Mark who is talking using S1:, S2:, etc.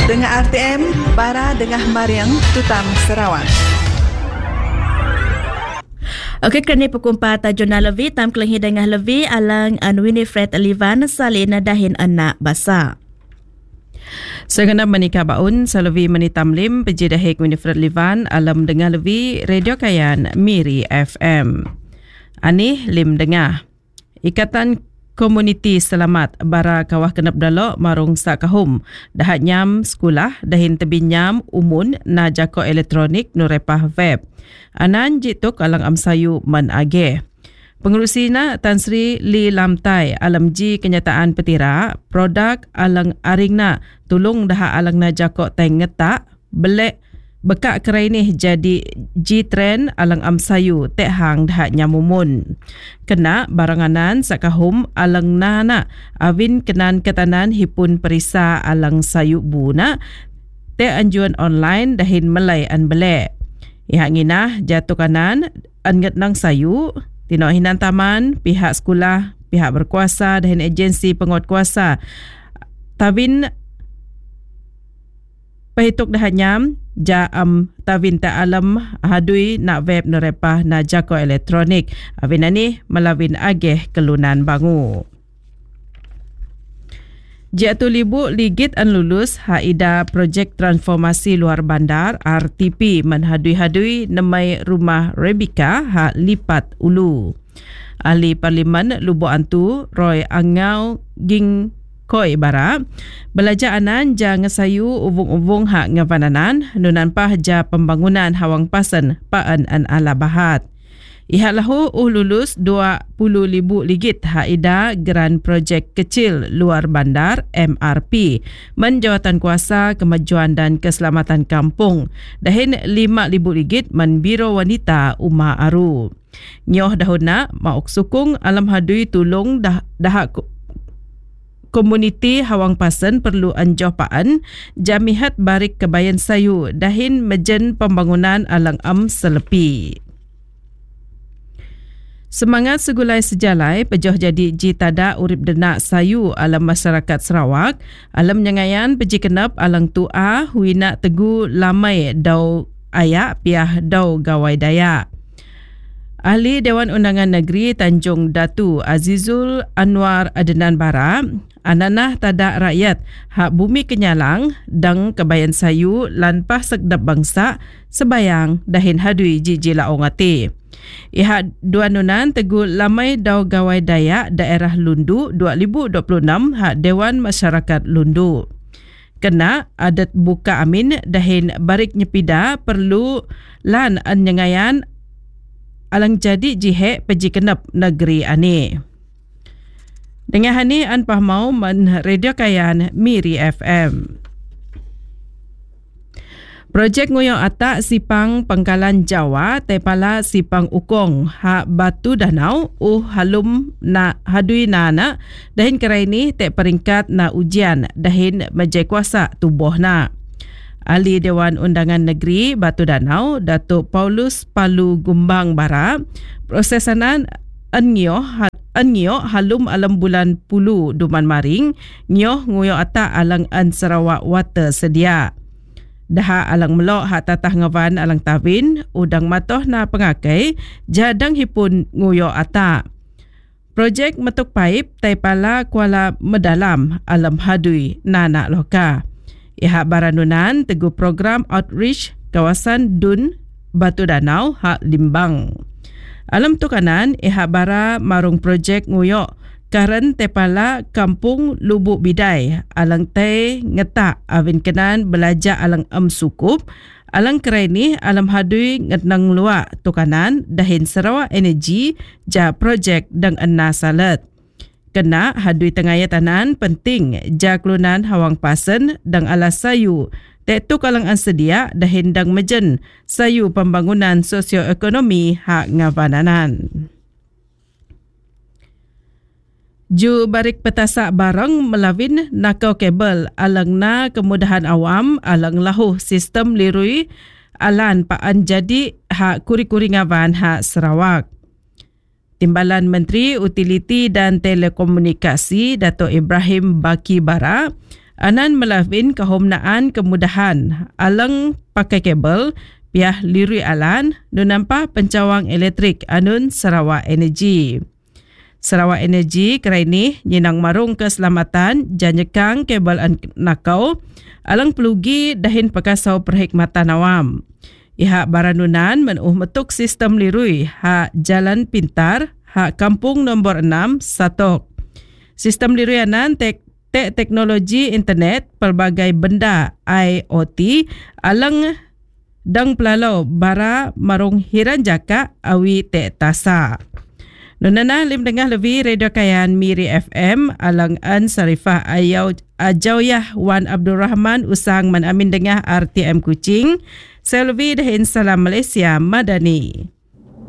S1: Dengar RTM, Bara Dengah Mariang, Tutam, Sarawak.
S2: Okey, kerana pukul 4 tajuna lebih, tam kelenghi dengah lebih alang Winifred Alivan salin dahin anak basa.
S3: Sengenap menikah baun, selevi menitam lim, pejidahik Winifred Alivan, alam dengah lebih, Radio Kayan, Miri FM. Anih lim dengah. Ikatan Komuniti Selamat Bara Kawah Kenep Dalok Marung Sakahum dahat nyam sekolah dahin tebin nyam umun na jako elektronik nurepah web. Anan jituk alang amsayu man age. Pengurusina Tan Sri Li Lamtai alam ji kenyataan petira produk alang aringna tulung daha alang na jako teng ngetak belek bekak kerai ni jadi G-trend alang amsayu tek hang dahat nyamumun. Kena baranganan sakahum alang nana awin kenan ketanan hipun perisa alang sayu buna tek anjuan online dahin melai an belek. Ihak nginah jatuh kanan anget nang sayu tino hinan taman pihak sekolah pihak berkuasa dahin agensi penguat kuasa tawin pahituk dahat nyam jaam tawin ta alam hadui nak web nerepah na jako elektronik awin ani melawin ageh kelunan bangu. Jatuh libu ligit an lulus haida projek transformasi luar bandar RTP menhadui-hadui nemai rumah Rebecca ha lipat ulu. Ahli Parlimen Lubuk Antu Roy Angau Ging Koi Bara belajar anan ja ngesayu uvung-uvung hak ngavananan nunan pah ja pembangunan hawang pasen paan an ala bahat. Ihak lahu lulus 20,000 ligit haida geran projek kecil luar bandar MRP menjawatan kuasa kemajuan dan keselamatan kampung dahin 5,000 ligit men biro wanita Uma Aru. Nyoh dahuna mauk sukung alam hadui tulung dahak komuniti hawang pasen perlu anjoh paan jamihat barik kebayan sayu dahin mejen pembangunan alang selepi. Semangat segulai sejalai pejoh jadi jitada urip denak sayu alam masyarakat Sarawak alam nyangayan peji kenap alang tua huina tegu lamai dau ayak piah dau gawai dayak. Ahli Dewan Undangan Negeri Tanjung Datu Azizul Anwar Adenan Bara ananah tadak rakyat hak bumi kenyalang dang kebayan sayu lanpah sekdap bangsa sebayang dahin hadui jiji laong ati. Ihak dua nunan tegu lamai dau gawai dayak daerah Lundu 2026 hak Dewan Masyarakat Lundu. Kena adat buka amin dahin barik nyepida perlu lan an nyengayan alang jadi jihek peji kenap negeri ani. Dengan hani an pahmau man Radio Kayan Miri FM. Projek ngoyong atak Sipang Pangkalan Jawa tepala Sipang Ukong hak Batu Danau halum na hadui nana dahin kerai ni tek peringkat na ujian dahin majai kuasa tubuh na. Ahli Dewan Undangan Negeri Batu Danau, Datuk Paulus Palu Gumbang Bara, prosesanan annyoh halum alam bulan pulu Duman Maring, nyoh ngoyo atak alang an Sarawak Water sedia. Daha alang melok hak tatah ngawan alang tawin, udang matoh na pengakai, jadang hipun ngoyo atak. Projek metuk paip taipala Kuala Medalam alam hadui nanak loka. Ihak baranunan tegu program outreach kawasan Dun Batu Danau hak Limbang. Alam tu kanan ihak bara marung projek nguyok karen tepala Kampung Lubuk Bidai alang te ngetak awin kenan belajar alang sukup alang kerai ni alam hadui ngetnang luak tu kanan dahin Sarawak Energy ja projek dang enna salet. Kena hadui tengaya tanan penting jaklunan hawang pasen dang ala sayu tektuk alang ansedia dahin dang mejen sayu pembangunan sosioekonomi hak ngavananan. Ju barik petasak barang melawin nakau kabel alang na kemudahan awam alang lahu sistem lirui alan paan jadi hak kuri-kuri ngavan hak Sarawak. Timbalan Menteri Utiliti dan Telekomunikasi Dato' Ibrahim Baki Bara Anan melawin kehomnaan kemudahan alang pakai kabel piah lirui alan nu nampak pencawang elektrik anun Sarawak Energy. Sarawak Energy kerai ni nyinang marung keselamatan janyekang kabel nakau alang pelugi dahin pakasau perkhidmatan awam. Ihak baranunan metuk sistem lirui hak jalan pintar hak kampung nombor 6 Satok. Sistem lirui anan teknologi internet pelbagai benda IoT alang dang pelalau bara marung hiran jaka awi tasa. Nunana lim tengah lebih Radio Kayan Miri FM alang an Sarifah Ajawyah Wan Abdul Rahman usang man amin dengah RTM Kuching. Saya lebih dahin salam Malaysia Madani.